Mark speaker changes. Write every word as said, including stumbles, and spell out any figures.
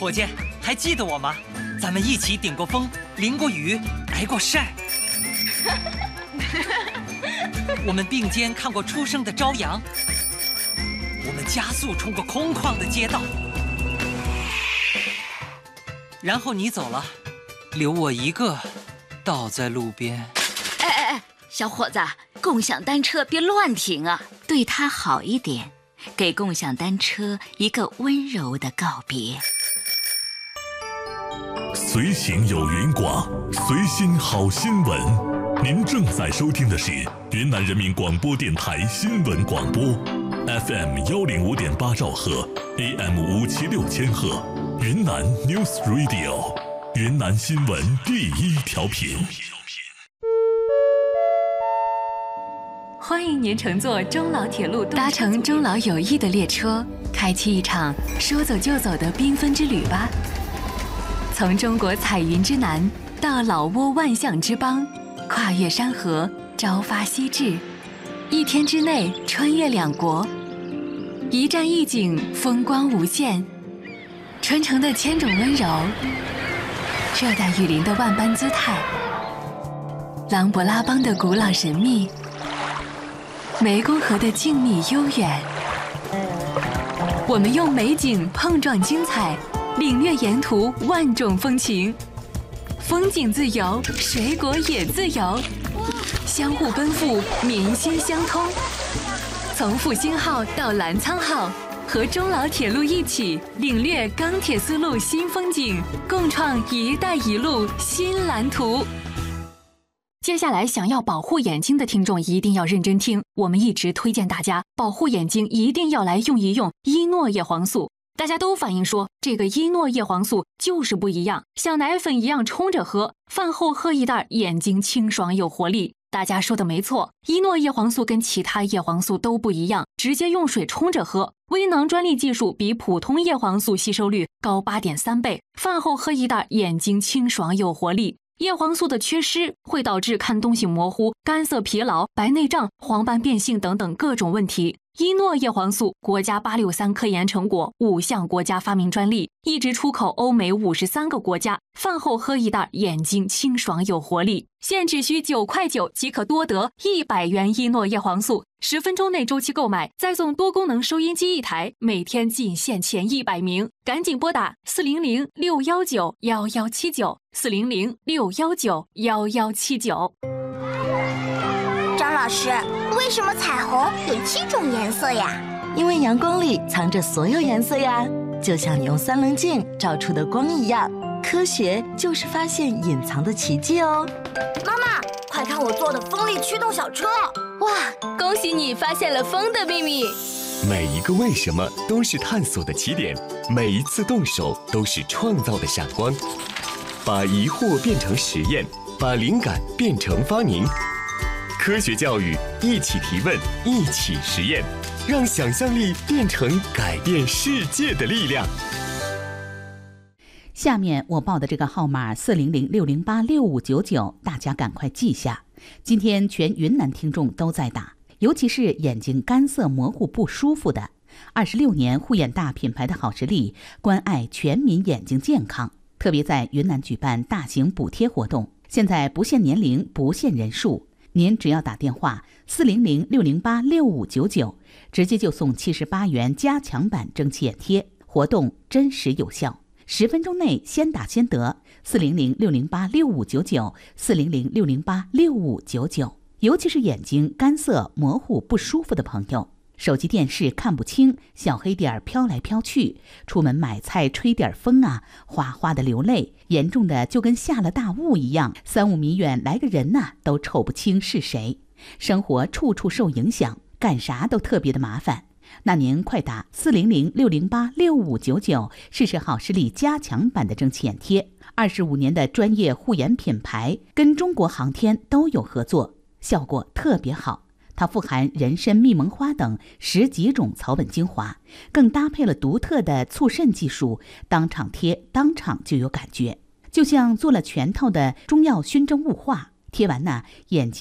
Speaker 1: 伙计，还记得我吗？咱们一起顶过风，淋过雨，挨过晒。我们并肩看过初升的朝阳，我们加速冲过空旷的街道。然后你走了，留我一个倒在路边。
Speaker 2: 哎哎哎，小伙子，共享单车别乱停啊，对它好一点，给共享单车一个温柔的告别。
Speaker 3: 随行有云广，随心好新闻。您正在收听的是云南人民广播电台新闻广播 ，F M 幺零五点八兆赫 ，A M 五七六千赫，云南 News Radio， 云南新闻第一调频。
Speaker 4: 欢迎您乘坐中老铁路，搭乘中老友谊的列车，开启一场说走就走的缤纷之旅吧。从中国彩云之南到老挝万象之邦，跨越山河，朝发夕至，一天之内穿越两国，一站一景，风光无限。春城的千种温柔，热带雨林的万般姿态，琅勃拉邦的古老神秘，湄公河的静谧悠远。我们用美景碰撞精彩，领略沿途万种风情。风景自由，水果也自由，相互奔赴，民心相通。从复兴号到澜沧号，和中老铁路一起领略钢铁丝路新风景，共创“一带一路”新蓝图。接下来，想要保护眼睛的听众一定要认真听，我们一直推荐大家保护眼睛，一定要来用一用伊诺叶黄素。大家都反映说，这个伊诺叶黄素就是不一样，像奶粉一样冲着喝，饭后喝一袋，眼睛清爽有活力。大家说的没错，伊诺叶黄素跟其他叶黄素都不一样，直接用水冲着喝。微囊专利技术比普通叶黄素吸收率高 八点三 倍，饭后喝一袋，眼睛清爽有活力。叶黄素的缺失会导致看东西模糊、干涩疲劳、白内障、黄斑变性等等各种问题。伊诺叶黄素国家八六三科研成果，五项国家发明专利，一直出口欧美五十三个国家。饭后喝一袋，眼睛清爽有活力。现只需九块九即可多得一百元伊诺叶黄素，十分钟内周期购买，再送多功能收音机一台，每天仅限前一百名，赶紧拨打四零零六幺九幺幺七九四零零六幺九幺幺七九。
Speaker 5: 张老师，为什么彩虹有七种颜色呀？
Speaker 6: 因为阳光里藏着所有颜色呀，就像你用三棱镜照出的光一样。科学就是发现隐藏的奇迹哦。
Speaker 5: 妈妈，快看我做的风力驱动小车！
Speaker 7: 哇，恭喜你发现了风的秘密！
Speaker 8: 每一个为什么都是探索的起点，每一次动手都是创造的闪光。把疑惑变成实验，把灵感变成发明。科学教育，一起提问，一起实验，让想象力变成改变世界的力量。
Speaker 9: 下面我报的这个号码四零零六零八六五九九，大家赶快记下。今天全云南听众都在打，尤其是眼睛干涩模糊不舒服的。二十六年护眼大品牌的好实力，关爱全民眼睛健康，特别在云南举办大型补贴活动，现在不限年龄，不限人数。您只要打电话四零零六零八六五九九，直接就送七十八元加强版蒸汽眼贴，活动真实有效，十分钟内先打先得。四零零六零八六五九九，四零零六零八六五九九。尤其是眼睛干涩、模糊、不舒服的朋友，手机电视看不清，小黑点飘来飘去，出门买菜吹点风啊，哗哗的流泪，严重的就跟下了大雾一样，三五米远来个人呐、啊，都瞅不清是谁。生活处处受影响，干啥都特别的麻烦。那您快打四零零六零八六五九九，试试好视力加强版的蒸汽眼贴。二十五年的专业护眼品牌，跟中国航天都有合作，效果特别好。它富含人参、蜜蒙花等十几种草本精华，更搭配了独特的促渗技术，当场贴当场就有感觉，就像做了全套的中药熏蒸雾化，贴完呢，眼睛